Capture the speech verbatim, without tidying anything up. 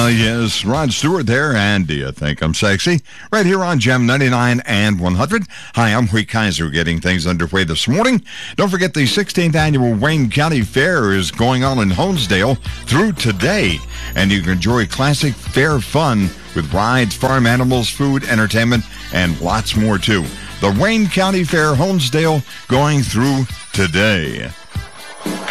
Uh, yes, Rod Stewart there, and do you think I'm sexy? Right here on Gem ninety-nine and one hundred. Hi, I'm Huy Kaiser, getting things underway this morning. Don't forget the sixteenth Annual Wayne County Fair is going on in Honesdale through today, and you can enjoy classic fair fun with rides, farm animals, food, entertainment, and lots more, too. The Wayne County Fair, Honesdale, going through today.